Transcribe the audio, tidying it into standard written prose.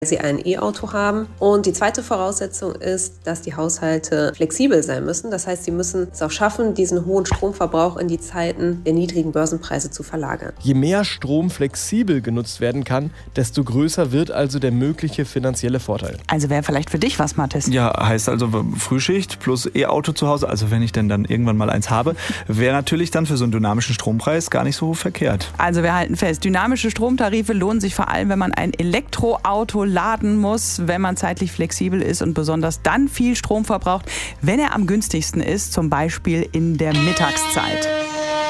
sie ein E-Auto haben. Und die zweite Voraussetzung ist, dass die Haushalte flexibel sein müssen. Das heißt, sie müssen es auch schaffen, diesen hohen Stromverbrauch in die Zeiten der niedrigen Börsenpreise zu verlagern. Je mehr Strom flexibel genutzt werden kann, desto größer wird also der mögliche finanzielle Vorteil. Also wäre vielleicht für dich was, Mathis? Ja, heißt also Frühschicht plus E-Auto zu Hause, also wenn ich denn dann irgendwann mal eins habe, wäre natürlich dann für so einen dynamischen Strompreis gar nicht so verkehrt. Also wir halten fest, dynamische Stromtarife lohnen sich vor allem, wenn man ein Elektroauto laden muss, wenn man zeitlich flexibel ist und besonders dann viel Strom verbraucht, wenn er am günstigsten ist, zum Beispiel in der Mittagszeit.